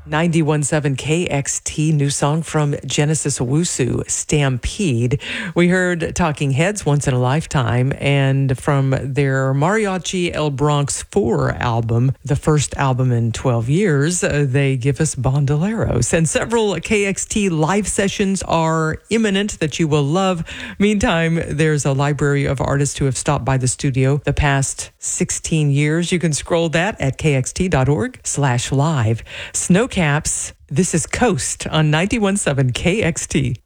91.7 KXT, new song from Genesis Owusu, Stampede. We heard Talking Heads, Once in a Lifetime, and from their Mariachi El Bronx 4 album, the first album in 12 years, they give us Bandoleros. And several KXT live sessions are imminent that you will love. Meantime, there's a library of artists who have stopped by the studio the past 16 years. You can scroll that at kxt.org/live. Snowcaps, this is Coast on 91.7 KXT.